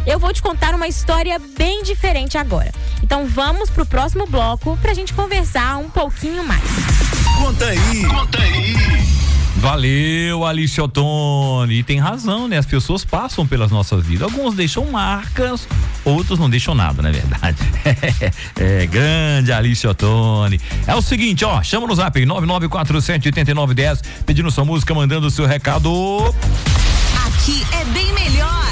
Eu vou te contar uma história bem diferente agora. Então vamos pro próximo bloco pra gente conversar um pouquinho mais. Conta aí. Valeu, Alice Ottoni. E tem razão, né? As pessoas passam pelas nossas vidas. Alguns deixam marcas, outros não deixam nada, não é verdade? Grande Alice Ottoni. É o seguinte, ó, chama no zap 99478910, pedindo sua música, mandando o seu recado. Aqui é bem melhor.